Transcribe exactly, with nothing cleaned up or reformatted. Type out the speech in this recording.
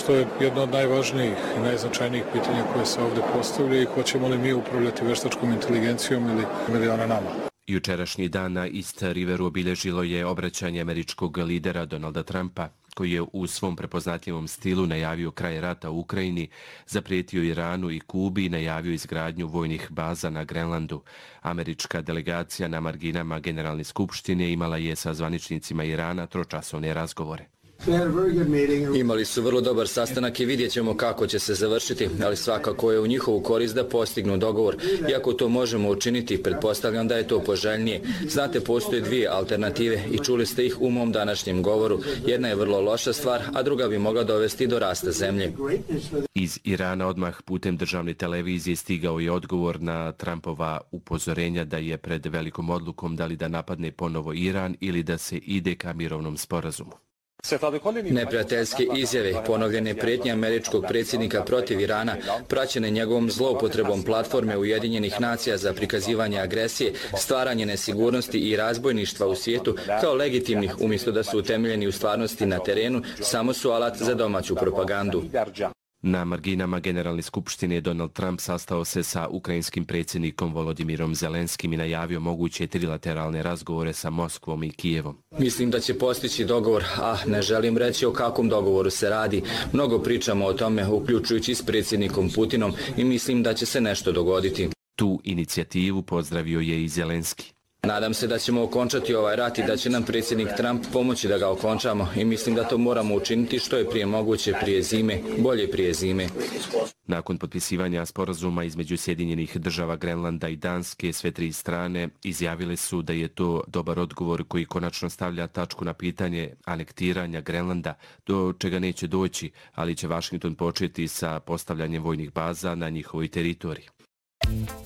što je jedno od najvažnijih i najznačajnijih pitanja koje se ovdje postavlja i hoćemo li mi upravljati veštačkom inteligencijom ili, ili ona nama. Jučerašnji dan na East Riveru obilježilo je obraćanje američkog lidera Donalda Trumpa, koji je u svom prepoznatljivom stilu najavio kraj rata u Ukrajini, zaprijetio Iranu i Kubi i najavio izgradnju vojnih baza na Grenlandu. Američka delegacija na marginama Generalne skupštine imala je sa zvaničnicima Irana tročasovne razgovore. Imali su vrlo dobar sastanak i vidjet ćemo kako će se završiti, ali svakako je u njihovu korist da postignu dogovor. Iako to možemo učiniti, pretpostavljam da je to poželjnije. Znate, postoje dvije alternative i čuli ste ih u mom današnjem govoru. Jedna je vrlo loša stvar, a druga bi mogla dovesti do rasta zemlje. Iz Irana odmah putem državne televizije stigao je odgovor na Trumpova upozorenja da je pred velikom odlukom da li da napadne ponovo Iran ili da se ide ka mirovnom sporazumu. Neprijateljske izjave, ponovljene prijetnje američkog predsjednika protiv Irana, praćene njegovom zloupotrebom platforme Ujedinjenih nacija za prikazivanje agresije, stvaranje nesigurnosti i razbojništva u svijetu kao legitimnih umjesto da su utemeljeni u stvarnosti na terenu, samo su alat za domaću propagandu. Na marginama Generalne skupštine Donald Trump sastao se sa ukrajinskim predsjednikom Volodimirom Zelenskim i najavio moguće trilateralne razgovore sa Moskvom i Kijevom. Mislim da će postići dogovor, a ne želim reći o kakvom dogovoru se radi. Mnogo pričamo o tome, uključujući s predsjednikom Putinom, i mislim da će se nešto dogoditi. Tu inicijativu pozdravio je i Zelenski. Nadam se da ćemo okončati ovaj rat i da će nam predsjednik Trump pomoći da ga okončamo i mislim da to moramo učiniti što je prije moguće prije zime, bolje prije zime. Nakon potpisivanja sporazuma između Sjedinjenih država Grenlanda i Danske, sve tri strane izjavile su da je to dobar odgovor koji konačno stavlja tačku na pitanje anektiranja Grenlanda, do čega neće doći, ali će Washington početi sa postavljanjem vojnih baza na njihovoj teritoriji.